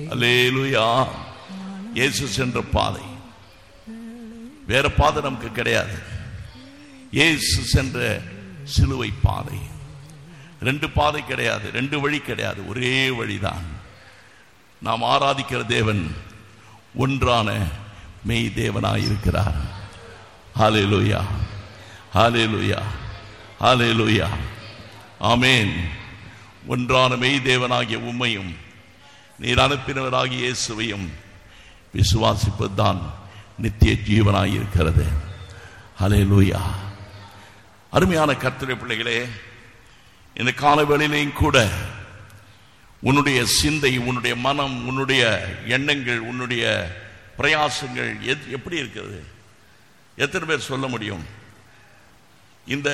அல்லேலூயா. இயேசு சென்ற பாதை, வேற பாதை நமக்கு கிடையாது. இயேசு சென்ற சிலுவை பாதை. ரெண்டு பாதை கிடையாது, ரெண்டு வழி கிடையாது, ஒரே வழிதான். நாம் ஆராதிக்கிற தேவன் ஒன்றான மெய் தேவனாய் இருக்கிறார். ஹல்லேலூயா, ஹல்லேலூயா, ஹல்லேலூயா, ஆமென். ஒன்றான மெய் தேவனாகிய உம்மையும் நீர் அனுப்பினவராகிய இயேசுவையும் விசுவாசிப்பதுதான் நித்திய ஜீவனாய் இருக்கிறது. ஹல்லேலூயா. அருமையான கர்த்தருடைய பிள்ளைகளே, இந்த காலவேளையிலேயும் கூட உன்னுடைய சிந்தை, உன்னுடைய மனம், உன்னுடைய எண்ணங்கள், உன்னுடைய பிரயாசங்கள் எப்படி இருக்கிறது? எத்தனை பேர் சொல்ல முடியும்? இந்த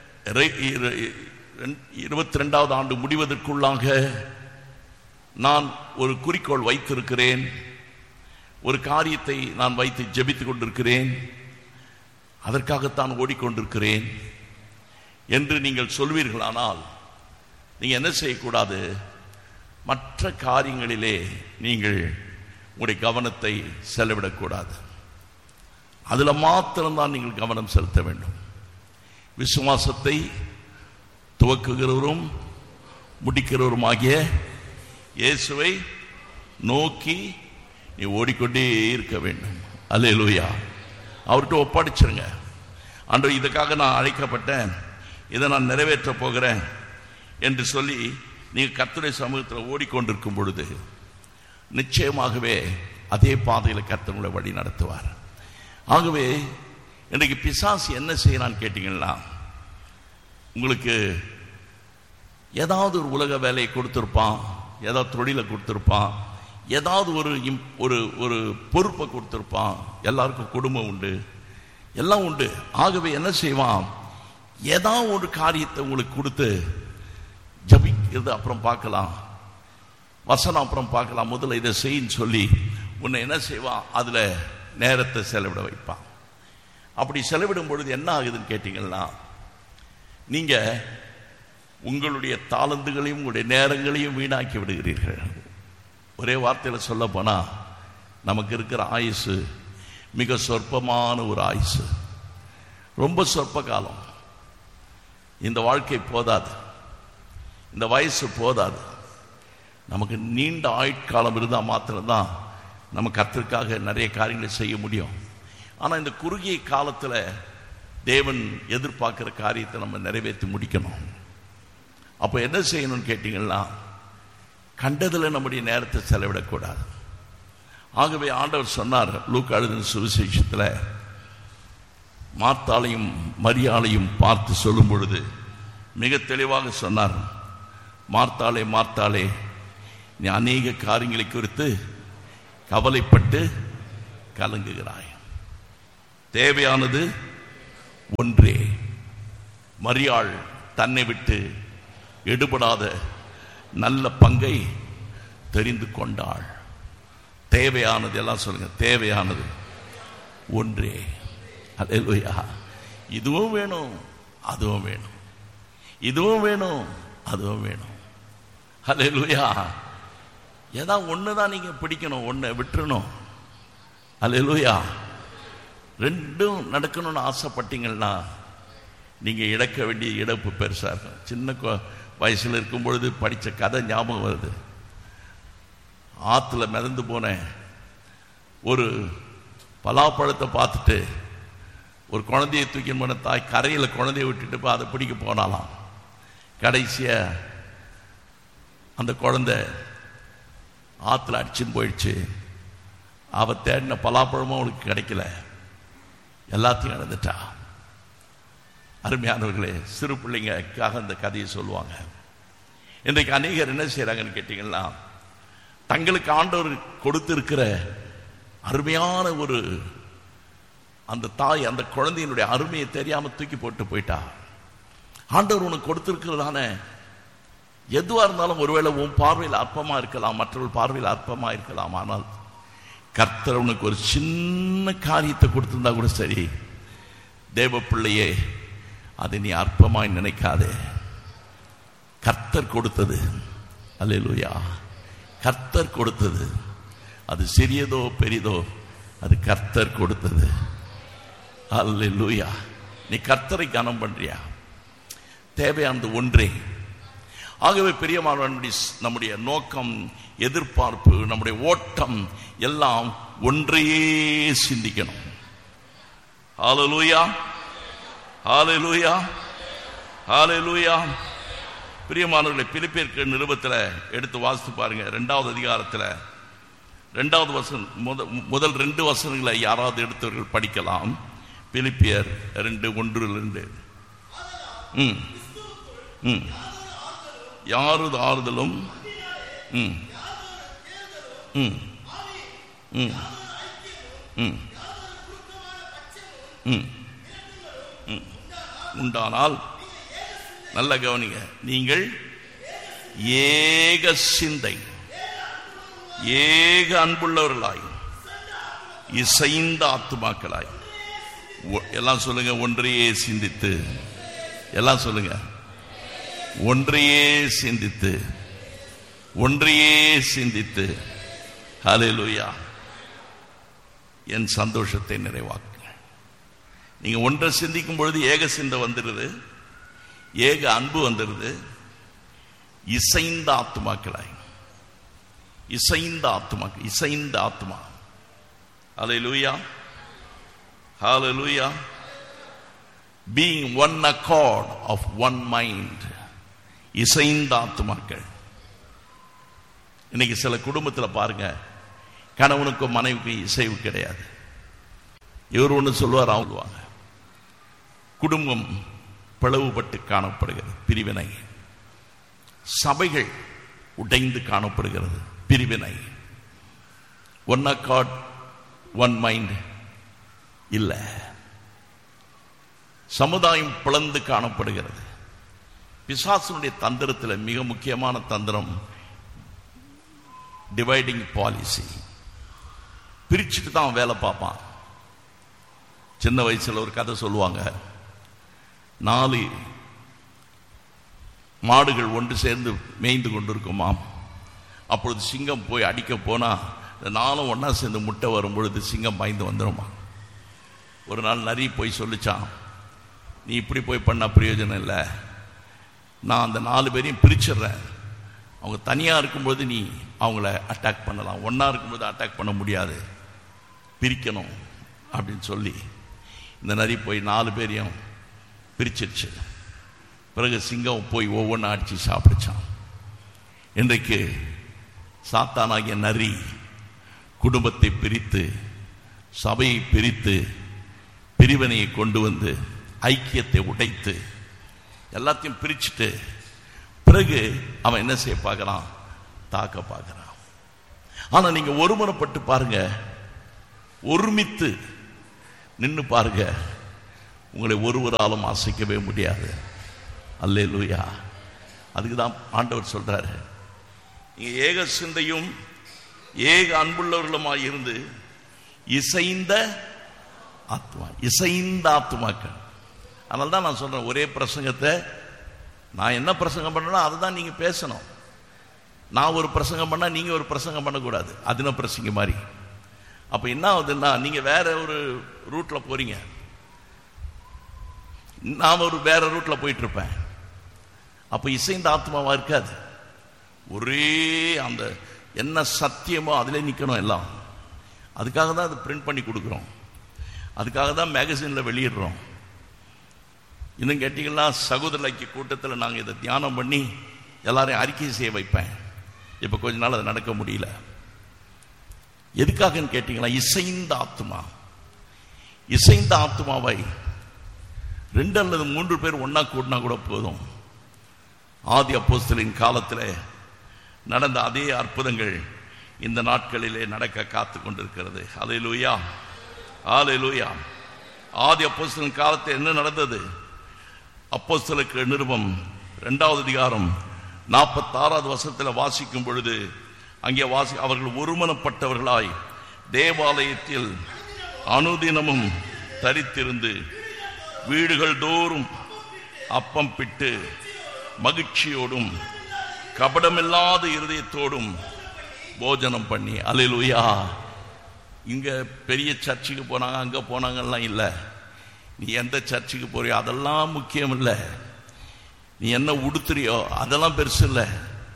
22வது ஆண்டு முடிவதற்குள்ளாக நான் ஒரு குறிக்கோள் வைத்திருக்கிறேன், ஒரு காரியத்தை நான் வைத்து ஜெபித்துக் கொண்டிருக்கிறேன், அதற்காகத்தான் ஓடிக்கொண்டிருக்கிறேன் என்று நீங்கள் சொல்வீர்களானால் நீங்கள் என்ன செய்யக்கூடாது? மற்ற காரியங்களிலே நீங்கள் உங்களுடைய கவனத்தை செலவிடக்கூடாது. அதில் மாத்திரம்தான் நீங்கள் கவனம் செலுத்த வேண்டும். விசுவாசத்தை துவக்குகிறவரும் முடிக்கிறவருமாகிய இயேசுவை நோக்கி நீ ஓடிக்கொண்டே இருக்க வேண்டும். அல்லேலூயா. அவர்கிட்ட ஒப்படைச்சிருங்க. அன்று இதுக்காக நான் அழைக்கப்பட்டேன், இதை நான் நிறைவேற்ற போகிறேன் என்று சொல்லி நீங்கள் கர்த்தருடைய சமூகத்தில் ஓடிக்கொண்டிருக்கும் பொழுது நிச்சயமாகவே அதே பாதையில் கர்த்தர் உங்களை வழி நடத்துவார். ஆகவே இன்றைக்கு பிசாசு என்ன செய்யறான்னு கேட்டீங்கன்னா, உங்களுக்கு ஏதாவது ஒரு உலக வேலையை கொடுத்துருப்பான், ஏதாவது தொழிலை கொடுத்துருப்பான், ஏதாவது ஒரு பொறுப்பை கொடுத்துருப்பான். எல்லாருக்கும் குடும்பம் உண்டு, எல்லாம் உண்டு. ஆகவே என்ன செய்வான்? ஏதாவது ஒரு காரியத்தை உங்களுக்கு கொடுத்து, ஜபிக்கிறது அப்புறம் பார்க்கலாம், வசனம் அப்புறம் பார்க்கலாம், முதல்ல இதை செய்யின்னு சொல்லி உன்னை என்ன செய்வான்? அதுல நேரத்தை செலவிட வைப்பான். அப்படி செலவிடும் பொழுது என்ன ஆகுதுன்னு கேட்டீங்கன்னா, நீங்க உங்களுடைய தாளந்துகளையும் உங்களுடைய நேரங்களையும் வீணாக்கி விடுகிறீர்கள். ஒரே வார்த்தையில் சொல்ல போனா, நமக்கு இருக்கிற ஆயுசு மிக சொற்பமான ஒரு ஆயுசு, ரொம்ப சொற்ப காலம். இந்த வாழ்க்கை போதாது, இந்த வயசு போதாது. நமக்கு நீண்ட ஆயுட்காலம் இருந்தால் மாத்திரம்தான் நம்ம கர்த்தருக்காக நிறைய காரியங்களை செய்ய முடியும். ஆனால் இந்த குறுகிய காலத்தில் தேவன் எதிர்பார்க்கிற காரியத்தை நம்ம நிறைவேற்றி முடிக்கணும். அப்போ என்ன செய்யணும்னு கேட்டீங்கன்னா, கண்டதில் நம்முடைய நேரத்தை செலவிடக்கூடாது. ஆகவே ஆண்டவர் சொன்னார், லூக்கா எழுதின சுவிசேஷத்தில் மார்த்தாளையும் மரியாளையும் பார்த்து சொல்லும் பொழுது மிக தெளிவாக சொன்னார், மார்த்தாளே மார்த்தாளே, நீ அநேக காரியங்களை குறித்து கவலைப்பட்டு கலங்குகிறாய், தேவையானது ஒன்றே. மரியாள் தன்னை விட்டு எடுபடாத நல்ல பங்கை தெரிந்து கொண்டாள். தேவையானது, எல்லாம் சொல்லுங்க, தேவையானது ஒன்றே. அல்லேலூயா. இதுவும் வேணும், அதுவும் வேணும், இதுவும் வேணும், அதுவும் வேணும். அல்லேலூயா. ஏதாவது ஒண்ணுதான் நீங்க பிடிக்கணும், ஒண்ணு விட்டுறணும். அல்லேலூயா. ரெண்டும் நடக்கணும்னு ஆசைப்பட்டீங்கன்னா நீங்க இழக்க வேண்டிய இழப்பு பெருசா இருக்கும். சின்ன வயசுல இருக்கும் பொழுது படிச்ச கதை ஞாபகம் வருது. ஆத்துல மிதந்து போன ஒரு பலாப்பழத்தை பார்த்துட்டு ஒரு குழந்தையை தூக்கி போன தாய் கரையில குழந்தைய விட்டுட்டு போய் அதை பிடிக்க போனாலாம். கடைசியா அந்த குழந்தை ஆத்துல அடிச்சுன்னு போயிடுச்சு. அவ தேடின பலாப்பழமும் அவளுக்கு கிடைக்கல, எல்லாத்தையும் இழந்துட்டா. அருமையானவர்களே, சிறு பிள்ளைங்களுக்காக அந்த கதையை சொல்லுவாங்க. இன்றைக்கு அநேகர் என்ன செய்யறாங்கன்னு கேட்டீங்கன்னா, தங்களுக்கு ஆண்டவர் கொடுத்திருக்கிற அருமையான ஒரு அந்த தாய் அந்த குழந்தையினுடைய அருமையை தெரியாம தூக்கி போட்டு போயிட்டா. ஆண்டவர் உனக்கு கொடுத்திருக்கிறதான எதுவா இருந்தாலும் ஒருவேளை உன் பார்வையில் அற்பமா இருக்கலாம், மற்றவர்கள் பார்வையில் அற்பமா இருக்கலாம். ஆனால் கர்த்தர் உனக்கு ஒரு சின்ன காரியத்தை கொடுத்திருந்தா கூட சரி, தேவ பிள்ளையே, அதை நீ அற்பமாய் நினைக்காதே. கர்த்தர் கொடுத்தது, அல்லேலூயா, கர்த்தர் கொடுத்தது. அது சிறியதோ பெரியதோ, அது கர்த்தர் கொடுத்தது. அல்லேலூயா. நீ கர்த்தரை கனம் பண்றியா? தேவையானது ஒன்றே. ஆகவே பிரியமானவர்களுடைய நம்முடைய நோக்கம், எதிர்பார்ப்பு, நம்முடைய ஓட்டம் எல்லாம் ஒன்றையே சிந்திக்கணும். ஹல்லேலூயா, ஹல்லேலூயா, ஹல்லேலூயா. பிரியமானவர்களை, பிலிப்பியர் நிருபத்தில் எடுத்து வாசித்து பாருங்க. 2வது அதிகாரத்தில் 2வது வசனம், முதல் 2 வசனங்களை யாராவது எடுத்தவர்கள் படிக்கலாம். பிலிப்பியர் 2:1-2. யாரது ஆறுதலும் உண்டானால், நல்ல கவனிங்க, நீங்கள் ஏக சிந்தை, ஏக அன்புள்ளவர்களாய், இசைந்த ஆத்துமாக்களாய், எல்லாம் சொல்லுங்க, ஒன்றையே சிந்தித்து, எல்லாம் சொல்லுங்க, ஒன்றையே சிந்தித்து, ஒன்றையே சிந்தித்து. ஹல்லேலூயா. என் சந்தோஷத்தை நிறைவாக்குங்க. நீங்க ஒன்றை சிந்திக்கும் பொழுது ஏக சிந்தை வந்துடுது, ஏக அன்பு வந்துடுது. இசைந்த ஆத்துமாக்களாய், இசைந்த ஆத்துமாக்கள், இசைந்த ஆத்துமா. ஹல்லேலூயா, ஹல்லேலூயா. Being one accord of one mind. இசைந்த ஆத்துமாக்கள். இன்னைக்கு சில குடும்பத்தில் பாருங்க, கணவனுக்கும் மனைவிக்கும் இசைவு கிடையாது. இவர் ஒன்று சொல்லுவார், அவங்க சொல்லுவாங்க. குடும்பம் பிளவுபட்டு காணப்படுகிறது, பிரிவினை. சபைகள் உடைந்து காணப்படுகிறது, பிரிவினை. ஒன் அக்கார்ட், ஒன் மைண்ட் இல்லை. சமுதாயம் பிளந்து காணப்படுகிறது. பிசாசுடைய தந்திரத்தில் மிக முக்கியமான தந்திரம் டிவைடிங் பாலிசி. பிரிச்சுட்டு தான் வேலை பார்ப்பான். சின்ன வயசுல ஒரு கதை சொல்லுவாங்க. 4 மாடுகள் ஒன்று சேர்ந்து மேய்ந்து கொண்டிருக்குமாம். அப்பொழுது சிங்கம் போய் அடிக்க போனா, 4 ஒன்னா சேர்ந்து முட்டை வரும் பொழுது சிங்கம் பயந்து வந்துடுமா. ஒரு நாள் நரி போய் சொல்லிச்சான், நீ இப்படி போய் பண்ண பிரயோஜனம் இல்லை, நான் அந்த 4 பேரையும் பிரிச்சிடுறேன். அவங்க தனியாக இருக்கும்போது நீ அவங்கள அட்டாக் பண்ணலாம், ஒன்றா இருக்கும்போது அட்டாக் பண்ண முடியாது, பிரிக்கணும் அப்படின்னு சொல்லி இந்த நரி போய் 4 பேரையும் பிரிச்சிருச்சு. பிறகு சிங்கம் போய் ஒவ்வொன்றா அடித்து சாப்பிடுச்சான். இன்றைக்கு சாத்தானாகிய நரி குடும்பத்தை பிரித்து, சபையை பிரித்து, பிரிவினையை கொண்டு வந்து, ஐக்கியத்தை உடைத்து, எல்லாத்தையும் பிரிச்சுட்டு பிறகு அவன் என்ன செய்ய பார்க்கறான்? தாக்க பார்க்கறான். ஆனா நீங்க ஒருமுறைப்பட்டு பாருங்க, ஒருமித்து நின்று பாருங்க, உங்களை ஒருவராலும் அசைக்கவே முடியாது. அல்லேலூயா. அதுக்குதான் ஆண்டவர் சொல்றாரு, நீங்க ஏக சிந்தையும் ஏக அன்புள்ளவர்களுமாய் இருந்து இசைந்த ஆத்மா, இசைந்த ஆத்மாக்கள். அதனால தான் நான் சொல்றேன், ஒரே பிரசங்கத்தை நான் என்ன பிரசங்கம் பண்ணனோ அதை தான் நீங்க பேசணும். நான் ஒரு பிரசங்கம் பண்ணா நீங்க ஒரு பிரசங்கம் பண்ணக்கூடாது, அதுன பிரசங்க மாதிரி. அப்ப என்ன ஆகுதுன்னா, நீங்க வேற ஒரு ரூட்ல போறீங்க, நான் ஒரு வேற ரூட்ல போயிட்டு இருப்பேன். அப்ப இசைந்த ஆத்மாவா இருக்காது. ஒரே அந்த என்ன சத்தியமோ அதிலே நிக்கணும் எல்லாம். அதுக்காக தான் அதை பிரிண்ட் பண்ணி கொடுக்குறோம், அதுக்காக தான் மேகசின்ல வெளியிடுறோம். இன்னும் கேட்டீங்கன்னா, சகோதர ஐக்கிய கூட்டத்தில் நாங்கள் இதை தியானம் பண்ணி எல்லாரையும் அறிக்கை செய்ய வைப்பேன். இப்போ கொஞ்ச நாள் அது நடக்க முடியல. எதுக்காகன்னு கேட்டீங்களா? இசைந்த ஆத்மா. இசைந்த ஆத்மாவை 2 அல்லது 3 பேர் ஒன்னா கூட்டினா கூட போதும். ஆதி அப்போஸ்தலரின் காலத்தில் நடந்த அதே அற்புதங்கள் இந்த நாட்களிலே நடக்க காத்து கொண்டிருக்கிறது. ஹல்லேலூயா, ஹல்லேலூயா. ஆதி அப்போஸ்தலரின் காலத்தில் என்ன நடந்தது? அப்போஸ்தலர் நிருபம் 2வது அதிகாரம் 46வது வசனத்தில் வாசிக்கும் பொழுது, அங்கே அவர்கள் ஒருமனப்பட்டவர்களாய் தேவாலயத்தில் அனுதினமும் தரித்திருந்து வீடுகள் தோறும் அப்பம் பிட்டு மகிழ்ச்சியோடும் கபடமில்லாத இருதயத்தோடும் போஜனம் பண்ணி. அல்லேலூயா. இங்க பெரிய சர்ச்சுக்கு போனாங்க, அங்க போனாங்கலாம் இல்லை. நீ எந்த சர்ச்சுக்கு போறியோ அதெல்லாம் முக்கியம் இல்லை. நீ என்ன உடுத்துறியோ அதெல்லாம் பெருசு இல்லை.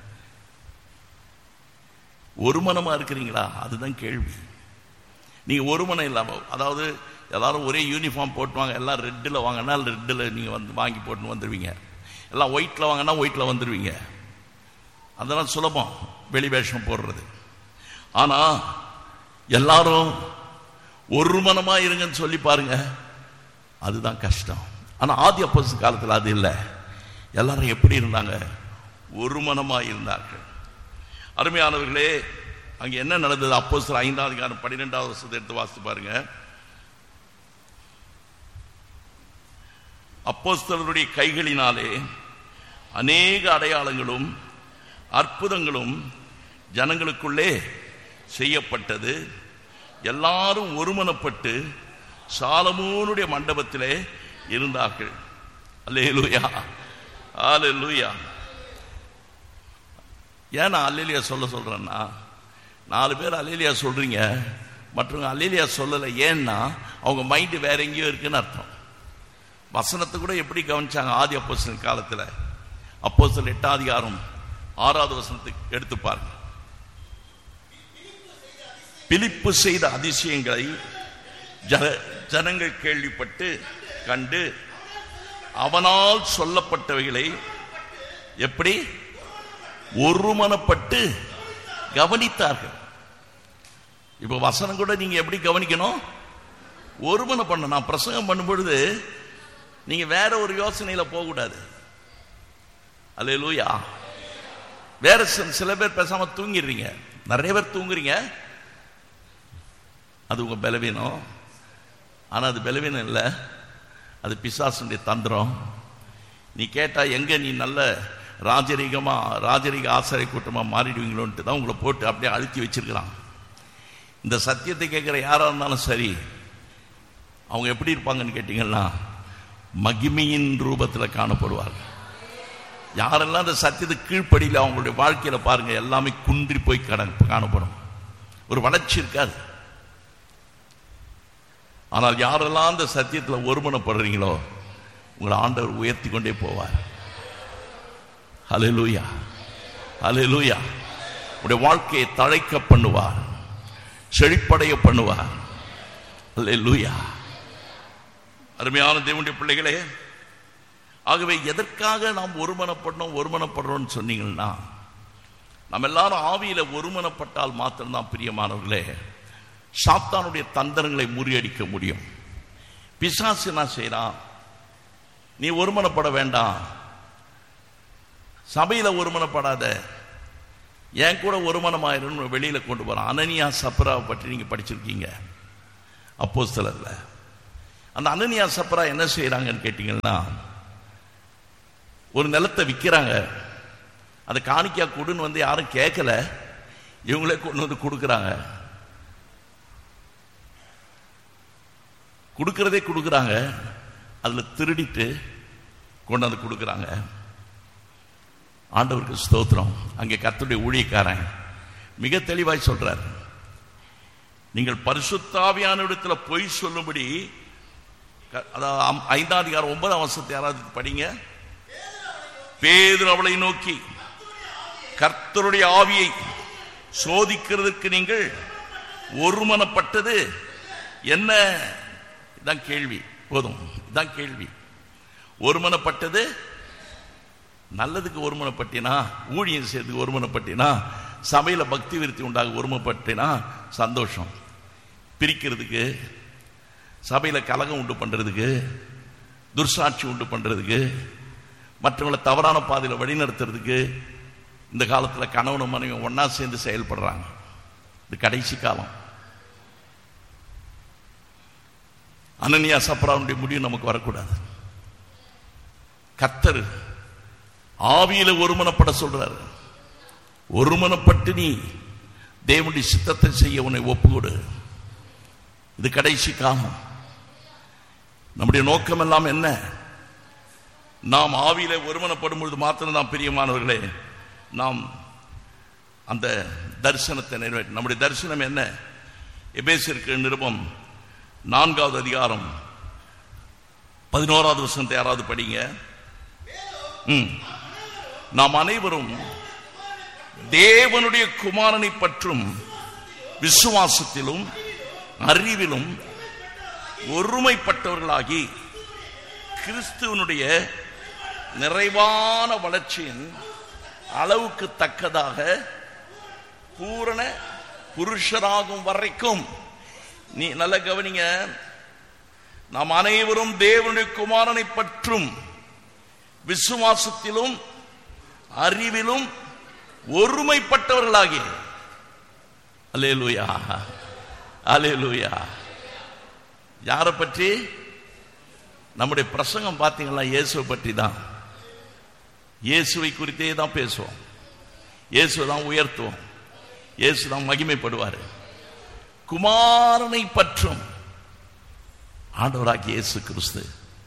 ஒரு மனமா இருக்கிறீங்களா அதுதான் கேள்வி. நீங்க ஒரு மனம் இல்லாம, அதாவது எல்லாரும் ஒரே யூனிஃபார்ம் போட்டுவாங்க, எல்லாம் ரெட்டில் வாங்கினா ரெட்டில் நீங்க வந்து வாங்கி போட்டு வந்துடுவீங்க, எல்லாம் ஒயிட்ல வாங்கினா ஒயிட்ல வந்துடுவீங்க. அதெல்லாம் சுலபம் வெளி வேஷம் போடுறது. ஆனா எல்லாரும் ஒரு மனமா இருங்கன்னு சொல்லி பாருங்க, அதுதான் கஷ்டம். ஆனா ஆதி அப்போஸ்தலர் காலத்தில் அது இல்லை. எல்லாரும் எப்படி இருந்தாங்க? ஒரு மனமா இருந்தார்கள். அருமையானவர்களே, அங்க என்ன நடந்தது? அப்போஸ்தலர் 5ஆம் அதிகாரம் 12வது வசனத்தை எடுத்து வாசித்து பாருங்க. அப்போஸ்தலருடைய கைகளினாலே அநேக அடையாளங்களும் அற்புதங்களும் ஜனங்களுக்குள்ளே செய்யப்பட்டது. எல்லாரும் ஒருமனப்பட்டு சாலமோனுடைய மண்டபத்திலே இருந்தார்கள். அல்லேலூயா, அல்லேலூயா. ஏன் நான் அல்லேலூயா சொல்றேன்னா, 4 பேர் அல்லேலூயா சொல்றீங்க, மற்றவங்க அல்லேலூயா சொல்லலை. ஏன்னா அவங்க மைண்டு வேற எங்கேயோ இருக்குன்னு அர்த்தம். வசனத்தை கூட எப்படி கவனிச்சாங்க ஆதி அப்போஸ்தலர் காலத்தில்? அப்போஸ்தலர் 8ஆம் அதிகாரம் 6வது வசனத்தை எடுத்து பாருங்க. பிலிப்பு செய்த அதிசயங்களை ஜனங்கள் கேள்விப்பட்டு கண்டு அவனால் சொல்லப்பட்டவைகளை எப்படி ஒருமனப்பட்டு கவனித்தார்கள். இப்ப வசனம் கூட நீங்க எப்படி கவனிக்கணும்? ஒருமன பண்ண. நான் பிரசங்கம் பண்ணும் பொழுது நீங்க வேற ஒரு யோசனையில போக கூடாது. அல்லேலூயா. வேற சில பேர் பேசாம தூங்கிடுறீங்க, நிறைய பேர் தூங்குறீங்க. அது உங்க பலவீனம். ஆனா அது பலவீனம் இல்லை, அது பிசாசுடைய தந்திரம். நீ கேட்டா எங்க நீ நல்ல ராஜரீக ஆசாரிய கூட்டமா மாறிடுவீங்களோன்ட்டு தான் உங்களை போட்டு அப்படியே அழுத்தி வச்சிருக்கிறான். இந்த சத்தியத்தை கேட்கிற யாரா இருந்தாலும் சரி, அவங்க எப்படி இருப்பாங்கன்னு கேட்டீங்கன்னா மகிமையின் ரூபத்தில் காணப்படுவார்கள். யாரெல்லாம் அந்த சத்தியத்தை கீழ்ப்படியில் அவங்களுடைய வாழ்க்கையில பாருங்க, எல்லாமே குன்றி போய் காணப்படும். ஒரு வளர்ச்சி இருக்காது. ஆனால் யாரெல்லாம் அந்த சத்தியத்தில் ஒருமனப்படுறீங்களோ உங்களை ஆண்டவர் உயர்த்தி கொண்டே போவார். அல்லேலூயா, அல்லேலூயா. உங்களுடைய வாழ்க்கையை தழைக்க பண்ணுவார், செழிப்படைய பண்ணுவார். அல்லேலூயா. அருமையான தேவனுடைய பிள்ளைகளே, ஆகவே எதற்காக நாம் ஒருமனப்படுறோம்னு சொன்னீங்கன்னா, நம்ம எல்லாரும் ஆவியில ஒருமனப்பட்டால் மாத்திரம்தான் பிரியமானவர்களே சாத்தானுடைய தந்திரங்களை முறியடிக்க முடியும். பிசாசு என்ன செய்யறான்? நீ ஒருமனப்பட வேண்டாம், சபையில ஒருமனப்படாத, என் கூட ஒருமனமாயிரும் வெளியில கொண்டு போறான். அனனியா சப்ராவை பற்றி நீங்க படிச்சிருக்கீங்க அப்போஸ்தலர்ல. அந்த அனனியா சப்ரா என்ன செய்யறாங்கன்னு கேட்டீங்கன்னா, ஒரு நிலத்தை விற்கிறாங்க. அதை காணிக்கா கொடுன்னு வந்து யாரும் கேட்கல, இவங்களே கொண்டு வந்து கொடுக்குறாங்க. கொடுக்கறதே கொடுக்குறாங்க, அதுல திருடிட்டு கொண்டு வந்து கொடுக்குறாங்க. ஆண்டவருக்கு ஸ்தோத்திரம். அங்கே கர்த்தருடைய ஊழியக்காரன் மிக தெளிவாய் சொல்றார், நீங்கள் பரிசுத்த ஆவியான இடத்துல பொய் சொல்லும்படி, அதாவது 5ஆம் அதிகாரம் 9ஆம் வசனத்தை யாராவது படிங்க. பேதுரு அவளை நோக்கி, கர்த்தருடைய ஆவியை சோதிக்கிறதுக்கு நீங்கள் ஒருமனப்பட்டது என்ன? இதான் கேள்வி. போதும், இதான் கேள்வி. ஒருமனப்பட்டது நல்லதுக்கு ஒருமனப்பட்டினா, ஊழியம் செய்யறதுக்கு ஒருமனப்பட்டினா, சபையில பக்தி விருத்தி உண்டாக ஒருமனப்பட்டினா சந்தோஷம். பிரிக்கிறதுக்கு, சபையில கலகம் உண்டு பண்றதுக்கு, துர்சாட்சி உண்டு பண்றதுக்கு, மற்றவங்களை தவறான பாதையில் வழிநடத்துறதுக்கு இந்த காலத்தில் கணவனும் மனைவி ஒன்னா சேர்ந்து செயல்படுறாங்க. இது கடைசி காலம். அனனியா சப்ராவுடைய முடிவு நமக்கு வரக்கூடாது. கர்த்தர் ஆவியில ஒருமனப்பட சொல்றாரு. ஒருமனப்பட்டு நீ தேவனுடைய சித்தத்தை செய்ய உன்னை ஒப்புக்கொடு. இது கடைசி காலம். நம்முடைய நோக்கம் எல்லாம் என்ன? நாம் ஆவியில ஒருமனப்படும் பொழுது மாத்திரம் தான் பிரியமானவர்களே நாம் அந்த தரிசனத்தை நிறைவேற்ற. நம்முடைய தரிசனம் என்ன? எபேசியருக்கு நிருபம் 4வது அதிகாரம் 11வது வசனத்தை யாராவது படிங்க. நாம் அனைவரும் தேவனுடைய குமாரனை பற்றும் விசுவாசத்திலும் அறிவிலும் ஒருமைப்பட்டவர்களாகி கிறிஸ்துவனுடைய நிறைவான வளர்ச்சியின் அளவுக்கு தக்கதாக பூரண புருஷராகும் வரைக்கும். நீ நல்ல கவனிங்க, நாம் அனைவரும் தேவனுடைய குமாரனை பற்றும் விசுவாசத்திலும் அறிவிலும் ஒருமைப்பட்டவர்களாகி. அல்லேலூயா, அல்லேலூயா. யாரை பற்றி? நம்முடைய பிரசங்கம் பார்த்தீங்களா, இயேசுவை பற்றி தான். இயேசுவை குறித்தே தான் பேசுவோம், இயேசுவை தான் உயர்த்துவோம், இயேசு தான் மகிமைப்படுவார். குமாரனை பற்றும் ஆண்டவராகிய இயேசு கிறிஸ்து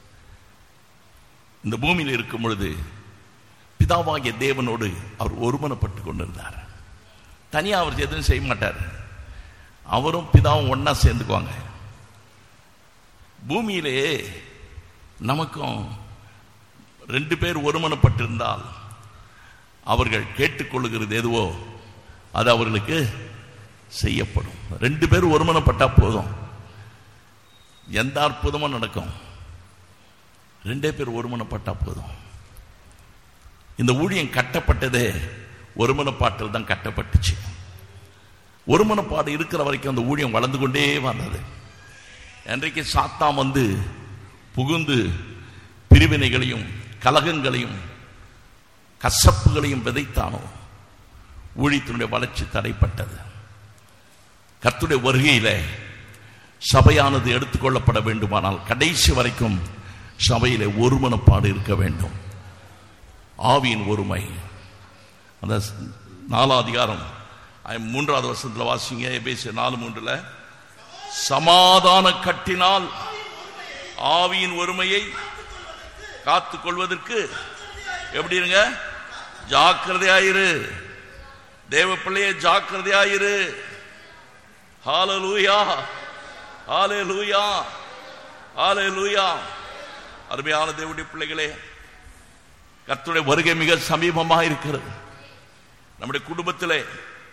இந்த பூமியில் இருக்கும் பொழுது பிதாவாகிய தேவனோடு அவர் ஒருமனப்பட்டு கொண்டிருந்தார். தனியாக அவர் எதுவும் செய்ய மாட்டார். அவரும் பிதாவும் ஒன்னா சேர்ந்துக்குவாங்க. பூமியிலே நமக்கும் 2 பேர் ஒருமனப்பட்டிருந்தால் அவர்கள் கேட்டுக்கொள்ளுகிறது எதுவோ அது அவர்களுக்கு செய்யப்படும். 2 பேர் ஒருமனப்பட்டா போதும், எந்த அற்புதமும் நடக்கும். 2 பேர் ஒருமனப்பட்டா போதும். இந்த ஊழியம் கட்டப்பட்டதே ஒருமனப்பாட்டில் தான் கட்டப்பட்டுச்சு. ஒருமனப்பாடு இருக்கிற வரைக்கும் அந்த ஊழியம் வளர்ந்து கொண்டே வந்தது. இன்றைக்கு சாத்தான் வந்து புகுந்து பிரிவினைகளையும் கலகங்களையும் கசப்புகளையும் விதைத்தானோ ஊழியத்தினுடைய வளர்ச்சி தடைப்பட்டது. கர்த்தருடைய வருகையில சபையானது எடுத்துக்கொள்ளப்பட வேண்டுமானால் கடைசி வரைக்கும் சபையிலே ஒருமனப்பாடு இருக்க வேண்டும். ஆவியின் ஒருமை. அந்த 4வது அதிகாரம் 3வது வசனத்தில் வாசிங்க. எபேசியர் 4:3 சமாதான கட்டினால் ஆவியின் ஒருமையை காத்துக் கொள்வதற்கு எப்படி இருங்க? ஜாக்கிரதையாயிரு. தேவ பிள்ளையே ஜாக்கிரதையாயிரு. ஹல்லேலூயா, ஹல்லேலூயா, ஹல்லேலூயா. அருமையான தேவனுடைய பிள்ளைகளே, கர்த்தருடைய வருகை மிக சமீபமாக இருக்கிறது. நம்முடைய குடும்பத்திலே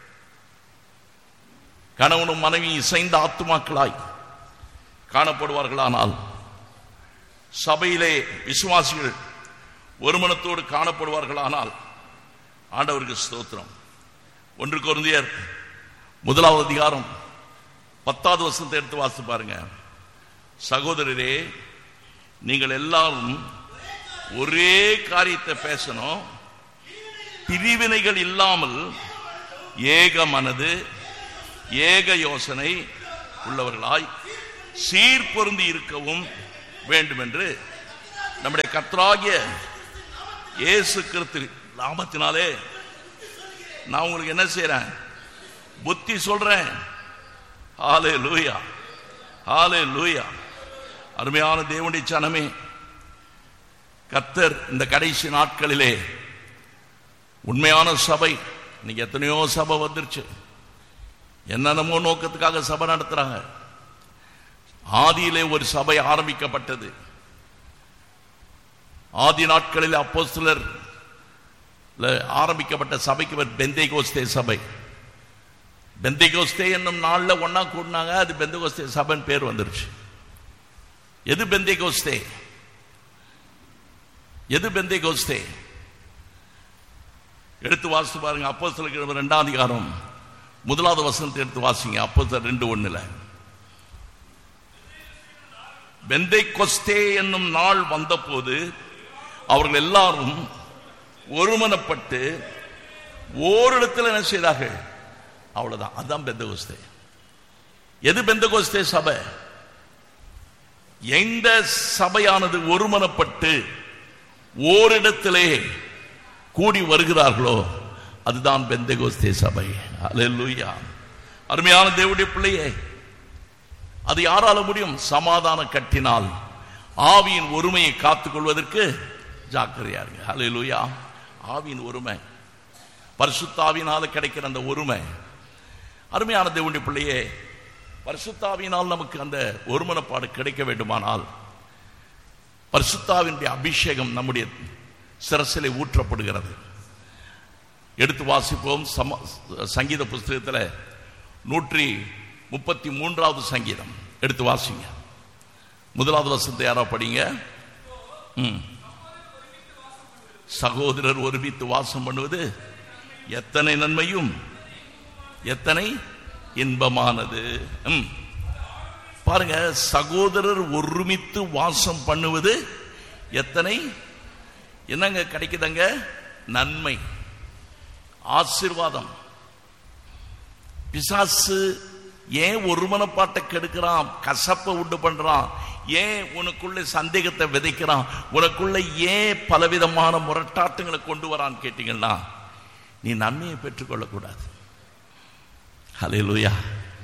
கணவனும் மனைவி இசைந்த ஆத்துமாக்களாய் காணப்படுவார்களானால், சபையிலே விசுவாசிகள் ஒருமனத்தோடு காணப்படுவார்களானால் ஆண்டவருக்கு ஸ்தோத்திரம். 1 கொரிந்தியர் 1வது அதிகாரம் 10வது வசனத்தை எடுத்து வாசித்து பாருங்க. சகோதரரே, நீங்கள் எல்லாரும் ஒரே காரியத்தை பேசணும், பிரிவினைகள் இல்லாமல் ஏக மனது ஏக யோசனை உள்ளவர்களாய் சீர்பொருந்தி இருக்கவும் வேண்டும் என்று நம்முடைய கர்த்தராகிய இயேசு கிறிஸ்து நாமத்தினாலே நான் உங்களுக்கு என்ன செய்றேன்? புத்தி சொல்றேன். ஹல்லேலூயா, ஹல்லேலூயா. அருமையான தேவனுடைய ஜனமே, கர்த்தர் இந்த கடைசி நாட்களிலே உண்மையான சபை, இன்னைக்கு எத்தனையோ சபை வந்துருச்சு, என்னென்னமோ நோக்கத்துக்காக சபை நடத்துறாங்க. ஆதியிலே ஒரு சபை ஆரம்பிக்கப்பட்டது. ஆதி நாட்களில் அப்போஸ்தலர் ஆரம்பிக்கப்பட்ட சபைக்கு பெந்தேகோஸ்தே சபை. பெந்தேகோஸ்தே என்னும் நாள்ல ஒன்னா கூடினாங்க, அது பெந்தேகோஸ்தே சபைன்னு பேர் வந்துருச்சு. எது பெந்தேகோஸ்தே? எது பெந்தேகோஸ்தே? எடுத்து வாசித்து பாருங்க. அப்போஸ்தலர் 2வது அதிகாரம் 1வது வசனத்தை எடுத்து வாசிங்க. அப்போஸ்தலர் 2:1 பெந்தேகோஸ்தே என்னும் நாள் வந்தபோது அவர்கள் எல்லாரும் ஒருமனப்பட்டு ஓரிடத்தில் என்ன செய்தார்கள்? அவ்வளவுதான். அதுதான் பெந்தேகோஸ்தே. எது பெந்தேகோஸ்தே சபை? எந்த சபையானது ஒருமனப்பட்டு ஓரிடத்திலே கூடி வருகிறார்களோ அதுதான் பெந்தேகோஸ்தே சபை. அல்லேலூயா. அருமையான தேவனுடைய பிள்ளையே, அது யாரால முடியும்? சமாதான கட்டினால் ஆவியின் ஒருமையை காத்துக் கொள்வதற்கு ஜாக்கிரதையா இருங்க. அல்லேலூயா. ஆவியின் ஒருமை, பரிசுத்த ஆவியினால கிடைக்கிற அந்த ஒருமை அருமையான தேவனுடைய பிள்ளையே, பரிசுத்தாவியினால் நமக்கு அந்த ஒருமனப்பாடு கிடைக்க வேண்டுமானால் பரிசுத்தாவினுடைய அபிஷேகம் நம்முடைய சிரசிலே ஊற்றப்படுகிறது. எடுத்து வாசிப்போம். சங்கீத புஸ்தகத்தில் 133வது சங்கீதம் எடுத்து வாசிங்க. 1வது வசனத்தை யாரா படிங்க. சகோதரர் ஒருமித்து வாசம் பண்ணுவது எத்தனை நன்மையும் எத்தனை இன்பமானது. பாருங்க, சகோதரர் ஒருமித்து வாசம் பண்ணுவது எத்தனை என்னங்க கிடைக்குதுங்க? நன்மை, ஆசீர்வாதம். பிசாசு ஏன் ஒருமனப்பாட்டை கெடுக்கிறான், கசப்பை உண்டு பண்றான், ஏன் உனக்குள்ள சந்தேகத்தை விதைக்கிறான், உனக்குள்ள ஏன் பலவிதமான முரட்டாட்டங்களை கொண்டு வரான்னு கேட்டீங்கன்னா, நீ நன்மையை பெற்றுக்கொள்ளக்கூடாது. ஹல்லேலூயா.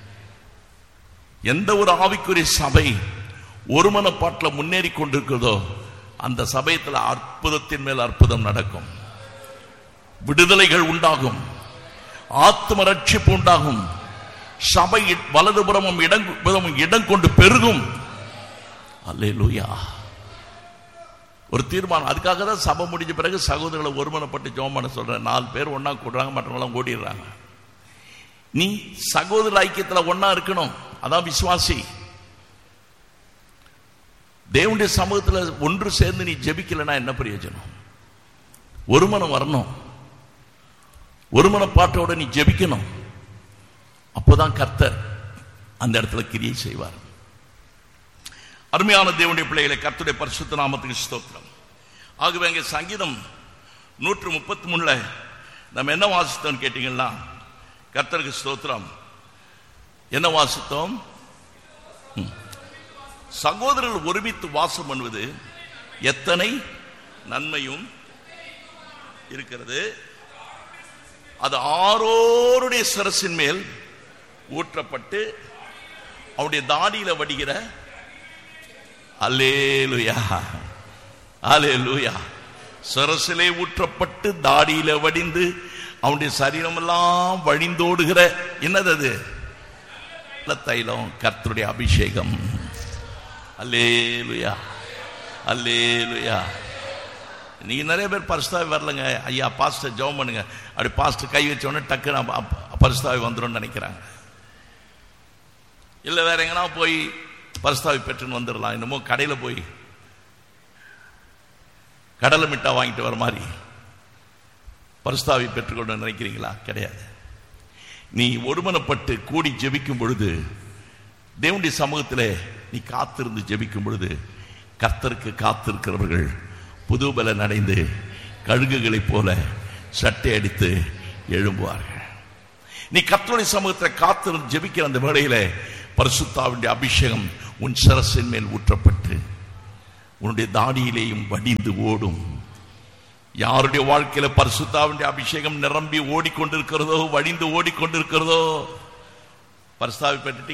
எந்த ஒரு ஆவிக்குரிய சபை ஒருமனப்பாட்டில் முன்னேறி கொண்டிருக்கிறதோ அந்த சபையத்தில் அற்புதத்தின் மேல் அற்புதம் நடக்கும், விடுதலைகள் உண்டாகும், ஆத்ம ரட்சிப்பு உண்டாகும், சபை வலதுபுறமும் இடம் கொண்டு பெருகும். அல்லேலூயா. ஒரு தீர்மானம். அதுக்காக தான் சபை முடிஞ்ச பிறகு சகோதரர்களை ஒருமனப்பட்டு ஜெபம் பண்ண சொல்றேன். 4 பேர் ஒன்னா கூடுறாங்க, மற்றவங்களாம் ஓடிடுறாங்க. நீ சகோதர ஐக்கியத்தில் ஒன்னா இருக்கணும். அதான் விசுவாசி. தேவனுடைய சமூகத்தில் ஒன்று சேர்ந்து நீ ஜெபிக்கலன்னா என்ன பிரயோஜனம்? ஒருமனம் வரணும், ஒருமனப்பாட்டோட நீ ஜெபிக்கணும். அப்போதான் கர்த்தர் அந்த இடத்துல கிரியை செய்வார். அருமையான தேவனுடைய பிள்ளைகளை, கர்த்தருடைய பரிசுத்த நாமத்துக்கு ஸ்தோத்திரம். ஆகவே அங்கே சங்கீதம் 133 நம்ம என்ன வாசித்தோம் கேட்டீங்கன்னா, கர்த்தருக்கு ஸ்தோத்திரம், என்ன வாசித்தோம்? சகோதரர்கள் ஒருமித்து வாசம் பண்ணுவது எத்தனை நன்மையும் இருக்கிறது, அது ஆரோருடைய சிரசின் மேல் ஊற்றப்பட்டு அவருடைய தாடியில வடிகிற. அல்லேலூயா, அல்லேலூயா. சிரசிலே ஊற்றப்பட்டு தாடியில வடிந்து அவனுடைய சரீரம் எல்லாம் வழிந்தோடுகிற என்னது அது? தைலம், கர்த்தருடைய அபிஷேகம். அல்லேலூயா, அல்லேலூயா. நீங்க நிறைய பேர் பரிசுத்தாவி வரலங்க, ஐயா பாஸ்டர் ஜெபம் பண்ணுங்க, அப்படி பாஸ்டர் கை வச்ச உடனே டக்குன்னு பரிசுத்தாவி வந்துடும் நினைக்கிறாங்க. இல்ல வேற எங்கன்னா போய் பரிசுத்தாவி பெற்றுன்னு வந்துடலாம். என்னமோ கடையில் போய் கடலை மிட்டா வாங்கிட்டு வர மாதிரி பரிசுத்தாவி பெற்றுக்கொண்டு நினைக்கிறீங்களா? கிடையாது. நீ ஒருமனப்பட்டு கூடி ஜெபிக்கும் பொழுது, தேவனுடைய சமூகத்தில் நீ காத்திருந்து ஜெபிக்கும் பொழுது, கர்த்தருக்கு காத்திருக்கிறவர்கள் புதுபலன் அடைந்து கழுகுகளைப் போல சட்டை அடித்து எழும்புவார்கள். நீ கர்த்தருடைய சமூகத்தில் காத்திருந்து ஜெபிக்கிற அந்த வேளையில பரிசுத்தாவினுடைய அபிஷேகம் உன் சிரசின் மேல் ஊற்றப்பட்டு உன்னுடைய தாடியிலேயும் வடிந்து ஓடும். யாருடைய வாழ்க்கையில பரிசுத்தாவினுடைய அபிஷேகம் நிரம்பி ஓடிக்கொண்டிருக்கிறதோ, வடிந்து ஓடிக்கொண்டிருக்கிறதோ, பரிசுத்தாவை பெற்று